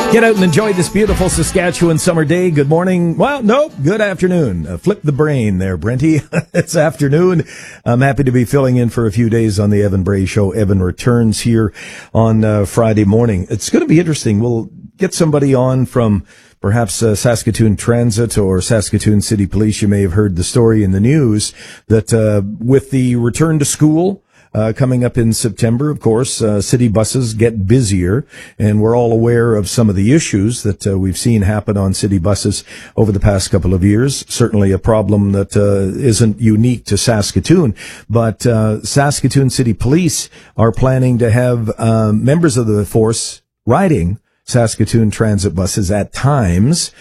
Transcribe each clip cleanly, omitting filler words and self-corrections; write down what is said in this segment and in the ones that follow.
Get out and enjoy this beautiful Saskatchewan summer day. Good morning. Well, no, good afternoon. Flip the brain there, Brenty. It's afternoon. I'm happy to be filling in for a few days on the Evan Bray Show. Evan returns here on Friday morning. It's going to be interesting. We'll get somebody on from perhaps Saskatoon Transit or Saskatoon City Police. You may have heard the story in the news that with the return to school coming up in September, of course, city buses get busier, and we're all aware of some of the issues that we've seen happen on city buses over the past couple of years. Certainly a problem that isn't unique to Saskatoon, but Saskatoon City Police are planning to have members of the force riding Saskatoon Transit buses at times.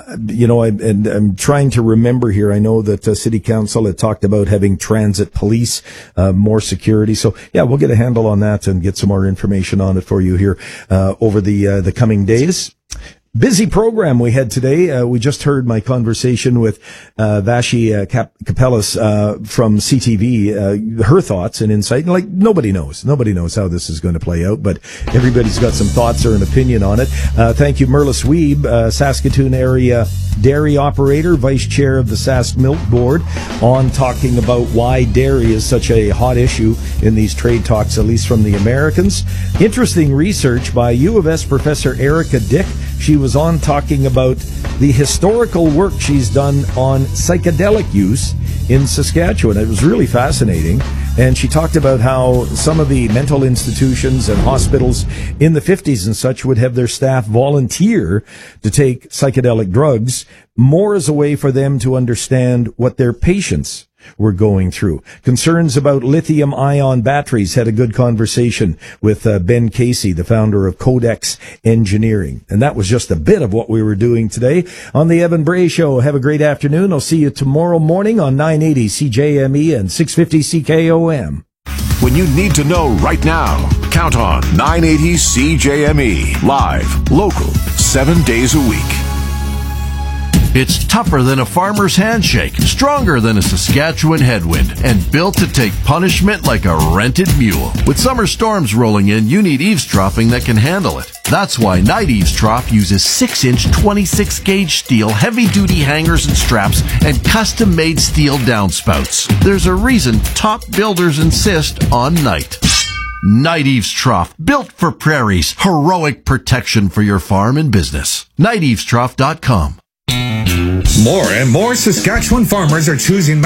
I'm trying to remember here. I know that City Council had talked about having transit police, more security. So yeah, we'll get a handle on that and get some more information on it for you here over the coming days. Busy program we had today. We just heard my conversation with Vashi Kapelas from CTV, her thoughts and insight. Like, nobody knows how this is going to play out, but everybody's got some thoughts or an opinion on it. Thank you, Merlis Weeb, Saskatoon area dairy operator, vice chair of the Sask Milk Board, on talking about why dairy is such a hot issue in these trade talks, at least from the Americans. Interesting research by U of S professor Erica Dick. She was on talking about the historical work she's done on psychedelic use in Saskatchewan. It was really fascinating. And she talked about how some of the mental institutions and hospitals in the 50s and such would have their staff volunteer to take psychedelic drugs, more as a way for them to understand what their patients were going through. Concerns about lithium-ion batteries. Had a good conversation with Ben Casey, the founder of Codex Engineering. And that was just a bit of what we were doing today on the Evan Bray Show. Have a great afternoon. I'll see you tomorrow morning on 980 CJME and 650 CKOM. When you need to know right now, count on 980 CJME. Live, local, 7 days a week. It's tougher than a farmer's handshake, stronger than a Saskatchewan headwind, and built to take punishment like a rented mule. With summer storms rolling in, you need eavesdropping that can handle it. That's why Night Eavesdrop uses 6-inch 26-gauge steel, heavy-duty hangers and straps, and custom-made steel downspouts. There's a reason top builders insist on Night. Night Eavesdrop, built for prairies, heroic protection for your farm and business. NightEavesdrop.com. More and more Saskatchewan farmers are choosing